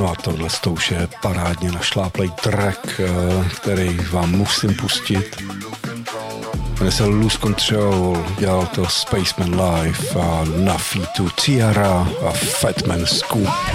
No a tohle to už je parádně našláplej track, který vám musím pustit. Jmenuje se Lose Control, dělal to Spaceman Live a na featu Tiara a Fatman Scoop.